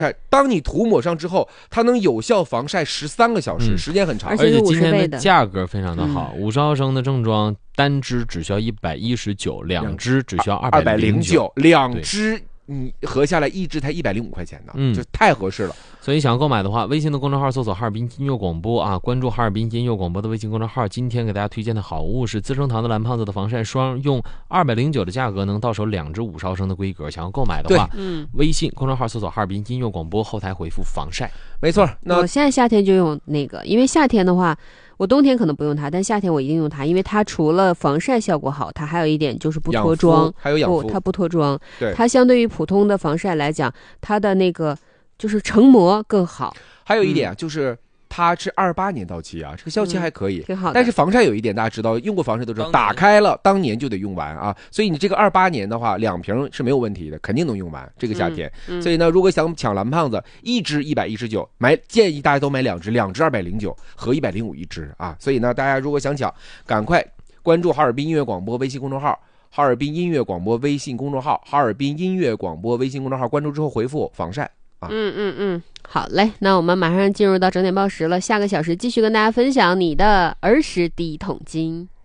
当你涂抹上之后，它能有效防晒13个小时，时间很长。 而且今天的价格非常的好，50毫升的正装单支只需要119，两支只需要209， 两支你合下来一支才105块钱呢，就太合适了。 所以想要购买的话，微信的公众号搜索哈尔滨音乐广播啊，关注哈尔滨音乐广播的微信公众号。今天给大家推荐的好物是资生堂的蓝胖子的防晒霜，用209的价格能到手2支50毫升的规格。想要购买的话，微信公众号搜索哈尔滨音乐广播，后台回复防晒。 没错，那我现在夏天就用那个，因为夏天的话，我冬天可能不用它，但夏天我一定用它，因为它除了防晒效果好，它还有一点就是不脱妆， 还有养肤， 它不脱妆。 对， 它相对于普通的防晒来讲，它的那个就是成膜更好。 还有一点就是它是28年到期啊，这个效期还可以， 挺好的。 但是防晒有一点大家知道，用过防晒都知道，打开了当年就得用完啊，所以你这个28年的话，2瓶是没有问题的，肯定能用完这个夏天。所以呢，如果想抢蓝胖子，一支119，建议大家都买2支，2支209和105一支啊。所以呢，大家如果想抢，赶快关注哈尔滨音乐广播微信公众号。哈尔滨音乐广播微信公众号，哈尔滨音乐广播微信公众号，关注之后回复防晒啊。 好嘞，那我们马上进入到整点报时了，下个小时继续跟大家分享你的儿时第一桶金。